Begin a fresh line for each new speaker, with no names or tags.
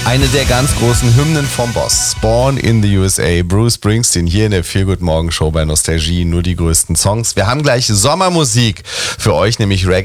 Eine der ganz großen Hymnen vom Boss. Born in the USA. Bruce Springsteen hier in der Feel Good Morgen Show bei Nostalgie. Nur die größten Songs. Wir haben gleich Sommermusik für euch, nämlich Reggae.